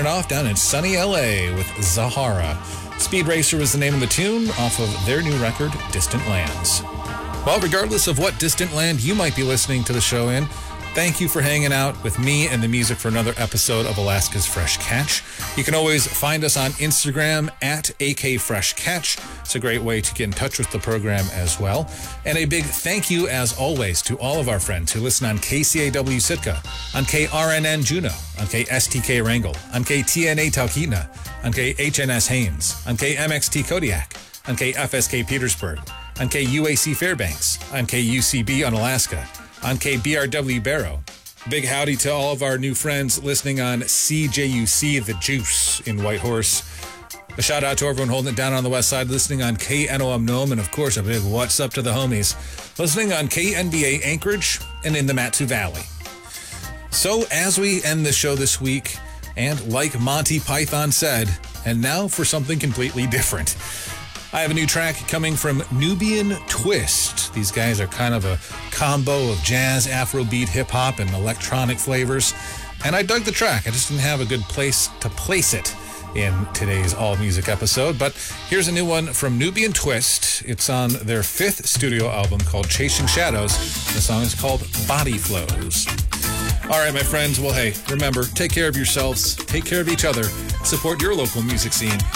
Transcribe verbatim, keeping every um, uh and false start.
it off down in sunny L A with Zahara. Speed Racer was the name of the tune off of their new record, Distant Lands. Well, regardless of what distant land you might be listening to the show in, thank you for hanging out with me and the music for another episode of Alaska's Fresh Catch. You can always find us on Instagram at A K Fresh Catch. It's a great way to get in touch with the program as well. And a big thank you, as always, to all of our friends who listen on K C A W Sitka, on K R N N Juneau, on K S T K Wrangell, on K T N A Talkeetna, on K H N S Haines, on K M X T Kodiak, on K F S K Petersburg, on K U A C Fairbanks, on K U C B on Alaska, on K B R W Barrow. Big howdy to all of our new friends listening on C J U C The Juice in Whitehorse. A shout out to everyone holding it down on the west side, listening on K N O M Nome, and of course a big what's up to the homies listening on K N B A Anchorage and in the Matsu Valley. So as we end the show this week, and like Monty Python said, and now for something completely different. I have a new track coming from Nubian Twist. These guys are kind of a combo of jazz, Afrobeat, hip-hop, and electronic flavors. And I dug the track. I just didn't have a good place to place it in today's all-music episode. But here's a new one from Nubian Twist. It's on their fifth studio album called Chasing Shadows. The song is called Body Flows. All right, my friends. Well, hey, remember, take care of yourselves, take care of each other, support your local music scene.